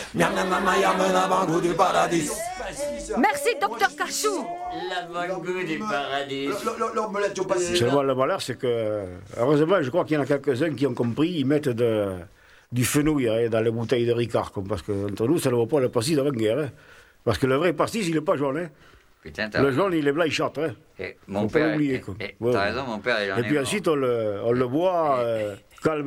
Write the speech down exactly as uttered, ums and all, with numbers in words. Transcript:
Miam, miam, miam, miam, l'avant-goût du paradis. Merci, docteur Cachou. L'avant-goût du paradis. L'omelette au pastis. Seulement le malheur, c'est que, heureusement, je crois qu'il y en a quelques-uns qui ont compris, ils mettent de, du fenouil hein, dans les bouteilles de Ricard, comme, parce qu'entre nous, ça ne vaut pas le pastis d'avant-guerre. Hein. Parce que le vrai pastis, il n'est pas jaune. Hein. Putain, le jaune, il est blanc, il chante. Hein. Et mon Faut père, pas l'oublier. et, et, Ouais. T'as raison, mon père, il en Et est puis mort. ensuite, on le, on le boit euh, calme.